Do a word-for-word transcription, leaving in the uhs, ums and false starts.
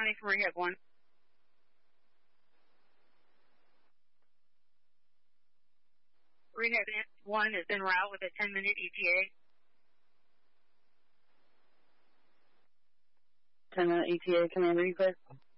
County for Rehab one. Rehab one is en route with a ten minute E T A. ten minute E T A, Commander, you clear?